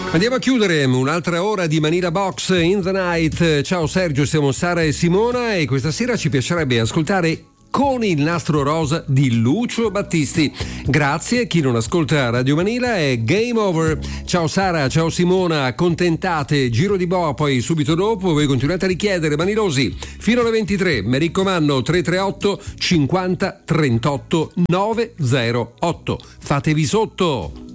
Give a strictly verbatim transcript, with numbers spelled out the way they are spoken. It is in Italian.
Andiamo a chiudere un'altra ora di Manila Box in the Night. Ciao Sergio, siamo Sara e Simona e questa sera ci piacerebbe ascoltare Con il nastro rosa di Lucio Battisti. Grazie, chi non ascolta Radio Manila è Game Over. Ciao Sara, ciao Simona, accontentate, giro di boa poi subito dopo voi continuate a richiedere Manilosi fino alle ventitré. Mi raccomando, tre tre otto cinquanta trentotto novecentotto. Fatevi sotto.